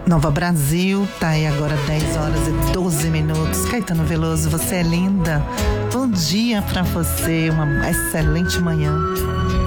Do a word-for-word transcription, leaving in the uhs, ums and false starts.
Nova Brasil, tá aí agora dez horas e doze minutos. Caetano Veloso, você é linda. Bom dia pra você, uma excelente manhã.